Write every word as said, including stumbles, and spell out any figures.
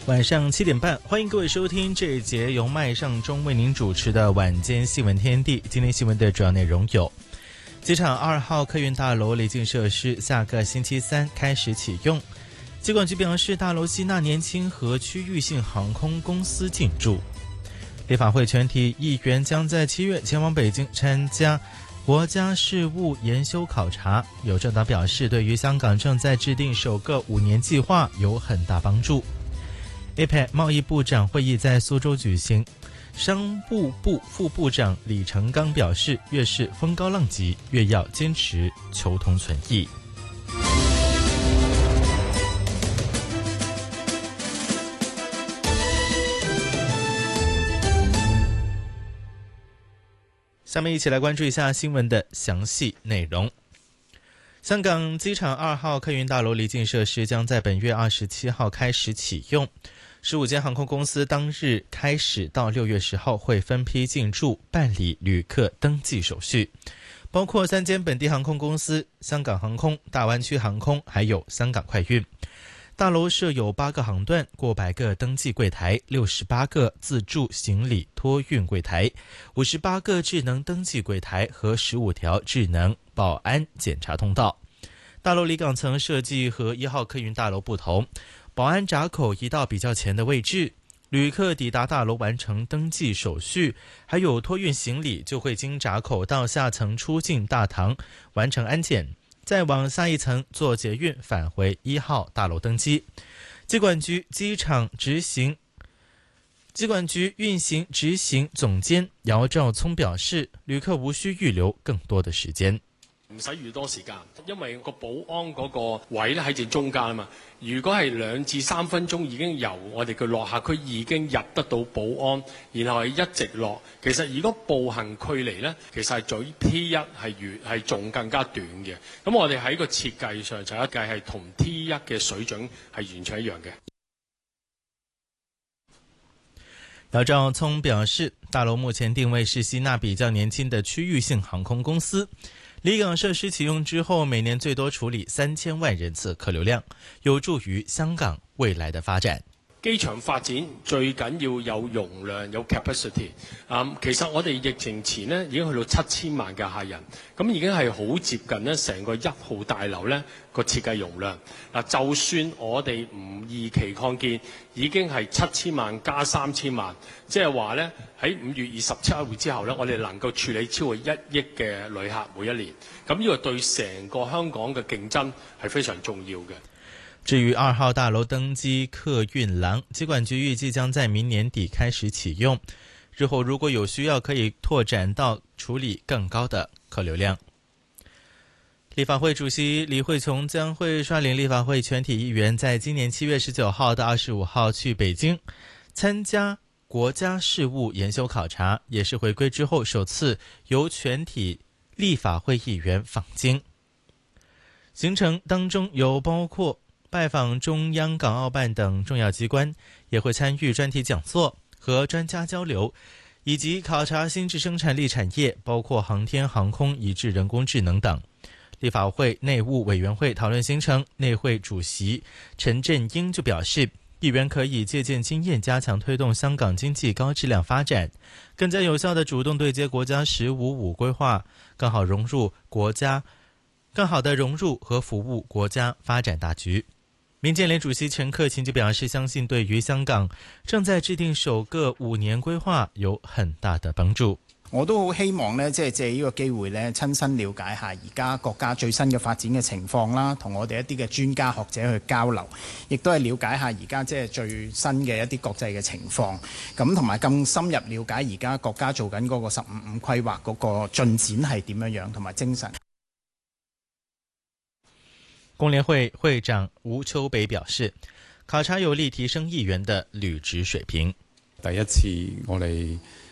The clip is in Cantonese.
晚上七点半，欢迎各位收听这一节由麦尚中为您主持的晚间新闻天地。今天新闻的主要内容有：机场二号客运大楼离境设施下个星期三开始启用。机管局表示，大楼吸纳年轻和区域性航空公司进驻。立法会全体议员将在七月前往北京参加国家事务研修考察。有政党表示，对于香港正在制定首个五年计划有很大帮助。A P E C 贸易部长会议在苏州举行，商务部副部长李成刚表示，越是风高浪急，越要坚持求同存异。下面一起来关注一下新闻的详细内容。香港机场二号客运大楼离境设施将在本月二十七号开始启用，十五间航空公司当日开始到六月十号会分批进驻办理旅客登记手续，包括三间本地航空公司、香港航空、大湾区航空，还有香港快运。大楼设有八个航段，过百个登记柜台，六十八个自助行李托运柜台，五十八个智能登记柜台和十五条智能保安检查通道。大楼离港层设计和一号客运大楼不同，保安闸口移到比较前的位置，旅客抵达大楼完成登记手续，还有托运行李就会经闸口到下层出境大堂完成安检，再往下一层做捷运返回一号大楼登机。机管局机场执行机管局运行执行总监姚兆聪表示，旅客无需預留更多的時間。 唔使預多時間，因為個保安嗰個位咧喺正中間啊嘛。如果係兩至三分鐘已經由我哋嘅落客區已經入得到保安，然後係一直落，其實如果步行距離咧，其實係比 T 一係越係仲更加短嘅。咁我哋喺個設計上就一計係同 T 一嘅水準係完全一樣嘅。 姚兆聪表示，大樓目前定位是吸納比較年輕的區域性航空公司。離港設施啟用之後，每年最多處理三千萬人次客流量，有助於香港未來的發展。 機場發展最緊要有容量，有 capacity。嗯，其實我哋疫情前呢已經去到七千萬嘅客人，咁已經係好接近呢成個一號大樓呢個設計容量。嗱，就算我哋唔二期擴建，已經係七千萬加三千萬，即係話呢喺五月二十七號之後呢，我哋能夠處理超過一億嘅旅客每一年。咁呢個對成個香港嘅競爭係非常重要嘅。 至於二號大樓登機客運廊，機管局預計將在明年底開始啟用，日後如果有需要可以拓展到處理更高的客流量。立法會主席李慧瓊將會率領立法會全體議員在今年七月十九號到二十五號去北京參加國家事務研修考察，也是回歸之後首次由全體立法會議員訪京。行程當中有包括拜訪中央港澳辦等重要機關，也會參與專題講座和專家交流，以及考察新智生產力產業，包括航天航空以至人工智能等。立法會內務委員會討論行程，內會主席陳振英就表示，議員可以借鑑經驗，加強推動香港經濟高質量發展，更加有效地主動對接國家十五五規劃，更好融入國家更好地融入和服務國家發展大局。民建聯主席陳克勤就表示，相信對於香港正在制定首個五年規劃有很大的幫助。 我都好希望呢，即係借呢個機會呢，親身了解下而家國家最新嘅發展嘅情況啦，同我哋一啲嘅專家學者去交流，亦都係了解下而家即係最新嘅一啲國際嘅情況，咁同埋更深入了解而家國家做緊嗰個十五五規劃嗰個進展係點樣樣，同埋精神。 工聯會會長吳秋北表示，考察有利提升議員的履職水平。 第一次我哋